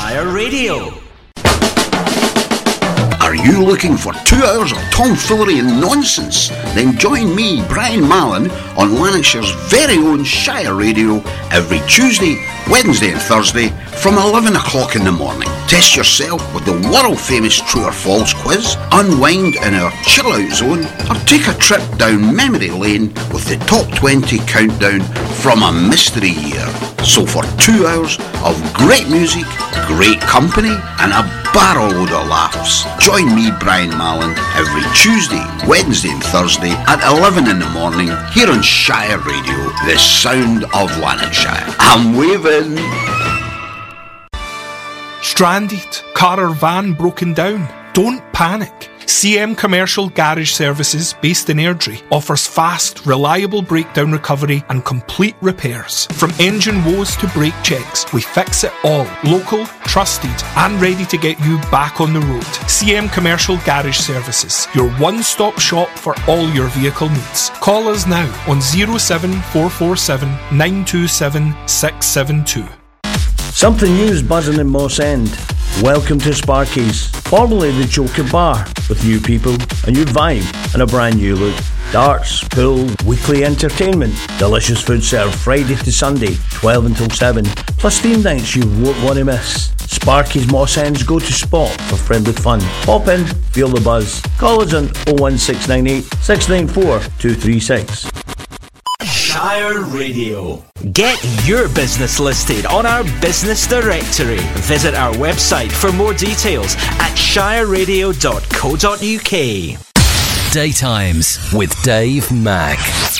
Shire Radio. Are you looking for 2 hours of tomfoolery and nonsense? Then join me, Brian Mallon, on Lanarkshire's very own Shire Radio every Tuesday, Wednesday and Thursday from 11 o'clock in the morning. Test yourself with the world-famous True or False quiz, unwind in our chill-out zone, or take a trip down memory lane with the Top 20 countdown from a mystery year. So for 2 hours of great music, great company, and a barrel load of laughs, join me, Brian Mallon, every Tuesday, Wednesday and Thursday at 11 in the morning here on Shire Radio, the sound of Lanarkshire. I'm waving. Stranded, car or van broken down? Don't panic. CM Commercial Garage Services, based in Airdrie, offers fast, reliable breakdown recovery and complete repairs. From engine woes to brake checks, we fix it all. Local, trusted, and ready to get you back on the road. CM Commercial Garage Services, your one-stop shop for all your vehicle needs. Call us now on 07447 927 672. Something new is buzzing in Moss End. Welcome to Sparky's, formerly the Joker Bar, with new people, a new vibe and a brand new look. Darts, pool, weekly entertainment, delicious food served Friday to Sunday, 12 until 7, plus theme nights you won't want to miss. Sparky's Moss End's go-to spot for friendly fun. Pop in, feel the buzz. Call us on 01698 694 236. Shire Radio. Get your business listed on our business directory. Visit our website for more details at shireradio.co.uk. Daytimes with Dave Mack.